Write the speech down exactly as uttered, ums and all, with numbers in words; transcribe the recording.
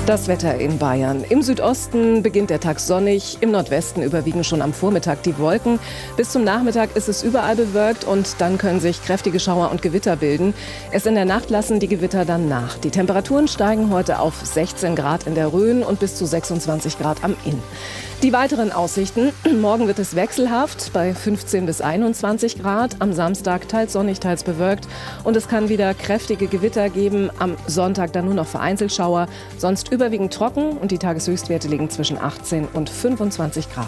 Das Wetter in Bayern. Im Südosten beginnt der Tag sonnig, im Nordwesten überwiegen schon am Vormittag die Wolken. Bis zum Nachmittag ist es überall bewölkt und dann können sich kräftige Schauer und Gewitter bilden. Erst in der Nacht lassen die Gewitter dann nach. Die Temperaturen steigen heute auf sechzehn Grad in der Rhön und bis zu sechsundzwanzig Grad am Inn. Die weiteren Aussichten: Morgen wird es wechselhaft bei fünfzehn bis einundzwanzig Grad. Am Samstag teils sonnig, teils bewölkt. Und es kann wieder kräftige Gewitter geben. Am Sonntag dann nur noch vereinzelt Schauer. Sonst überwiegend trocken und die Tageshöchstwerte liegen zwischen achtzehn und fünfundzwanzig Grad.